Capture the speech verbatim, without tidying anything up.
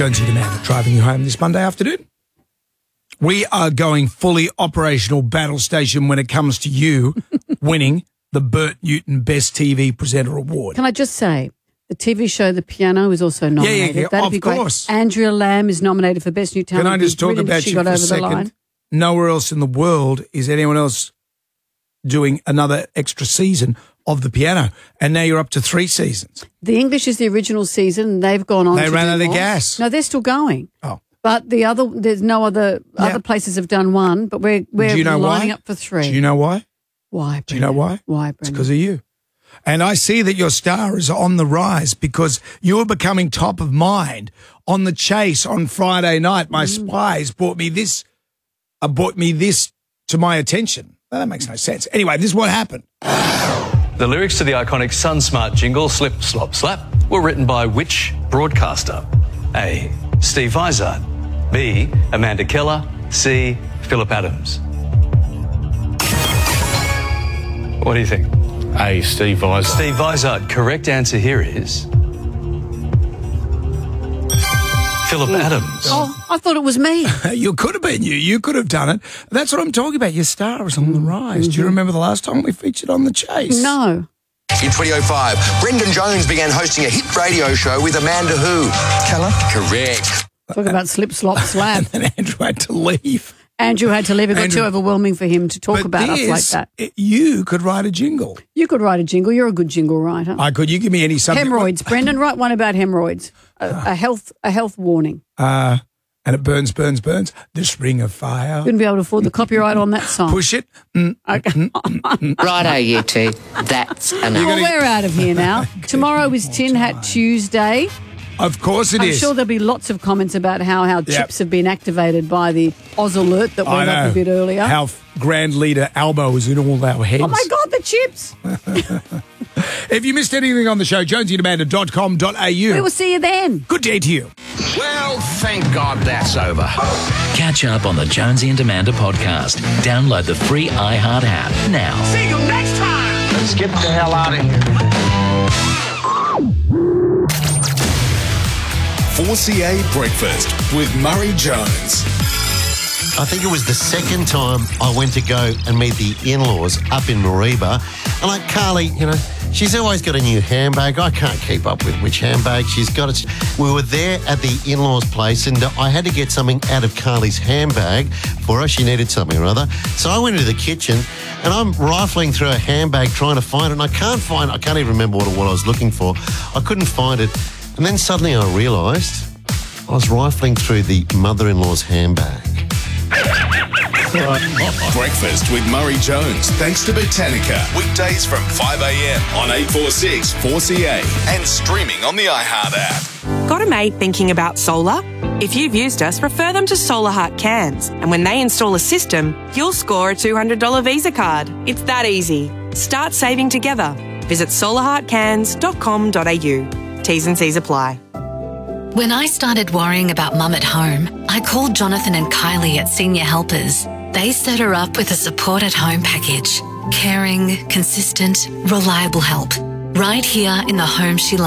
Jonesy and Amanda driving you home this Monday afternoon. We are going fully operational battle station when it comes to you winning the Bert Newton Best T V Presenter Award. Can I just say, the T V show The Piano is also nominated. Yeah, yeah, yeah. That'd Of be great. course. Andrea Lamb is nominated for Best New Talent. Can I just talk Brilliant about she you got for a over the second? line. Nowhere else in the world is anyone else doing another extra season of The Piano, and now you're up to three seasons. The English is the original season, and they've gone on They to ran do out of more. gas. No, they're still going. Oh. But the other, there's no other, Yeah. other places have done one, but we're, we're Do you know lining why? up for three. Do you know why? Why, Brendan? Do you know why? Why, It's Brendan? because of you. And I see that your star is on the rise because you're becoming top of mind. On the chase on Friday night, my Mm. spies brought me this, uh, brought me this to my attention. Well, that makes no sense. Anyway, this is what happened. The lyrics to the iconic SunSmart jingle, Slip, Slop, Slap, were written by which broadcaster? A. Steve Vizard. B. Amanda Keller. C. Philip Adams. What do you think? A. Steve Vizard. Steve Vizard. Correct answer here is Philip Adams. Oh, I thought it was me. You could have been you. You could have done it. That's what I'm talking about. Your star is on the rise. Do you remember the last time we featured on The Chase? No. In twenty oh five, Brendan Jones began hosting a hit radio show with Amanda who? Keller. Correct. Talk about slip, slop, slap. And Andrew had to leave. Andrew had to leave. It got Andrew- too overwhelming for him to talk But about us like this, that. it- you could write a jingle. You could write a jingle. You're a good jingle writer. I could. You give me any subject. Hemorrhoids, Brendan. Write one about hemorrhoids. A, a health, a health warning. Uh, and it burns, burns, burns. This ring of fire. Couldn't be able to afford the copyright on that song. Push it. Mm. Okay. Righto, you two. That's enough. Well, we're out of here now. Tomorrow is Tin Hat Tuesday. Of course it I'm is. sure there'll be lots of comments about how our Yep. chips have been activated by the Oz alert that I went up know a bit earlier. How f- Grand Leader Albo is in all our heads. Oh, my God, the chips. If you missed anything on the show, jonesy and amanda dot com dot a u. We will see you then. Good day to you. Well, thank God that's over. Catch up on the Jonesy and Amanda podcast. Download the free iHeart app now. See you next time. Let's get the hell out of here. four C A Breakfast with Murray Jones. I think it was the second time I went to go and meet the in-laws up in Mareeba. And like Carly, you know, she's always got a new handbag. I can't keep up with which handbag she's got. It's, we were there at the in-laws' place and I had to get something out of Carly's handbag for her. She needed something or other. So I went into the kitchen and I'm rifling through her handbag trying to find it. And I can't find it. I can't even remember what, what I was looking for. I couldn't find it. And then suddenly I realised I was rifling through the mother-in-law's handbag. Breakfast with Murray Jones, thanks to Botanica. Weekdays from five a m on eight forty-six four C A and streaming on the iHeart app. Got a mate thinking about solar? If you've used us, refer them to Solar Heart Cairns. And when they install a system, you'll score a two hundred dollars Visa card. It's that easy. Start saving together. Visit solar heart cairns dot com dot a u. T's and C's apply. When I started worrying about Mum at home, I called Jonathan and Kylie at Senior Helpers. They set her up with a support at home package. Caring, consistent, reliable help. Right here in the home she loves.